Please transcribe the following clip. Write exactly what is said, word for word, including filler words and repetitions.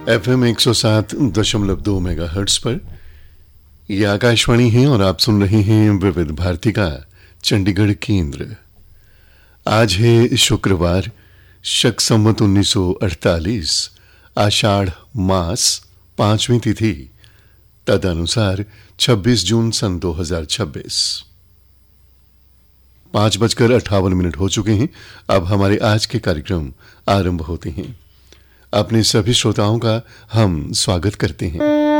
F M एक सौ सात दशमलव दो मेगा हर्ट्स पर यह आकाशवाणी है और आप सुन रहे हैं विविध भारती का चंडीगढ़ केंद्र। आज है शुक्रवार, शक संवत उन्नीस सौ अड़तालीस, आषाढ़ मास पांचवीं तिथि, तदनुसार छब्बीस जून सन दो हजार छब्बीस। पांच बजकर अट्ठावन मिनट हो चुके हैं। अब हमारे आज के कार्यक्रम आरंभ होते हैं। अपने सभी श्रोताओं का हम स्वागत करते हैं।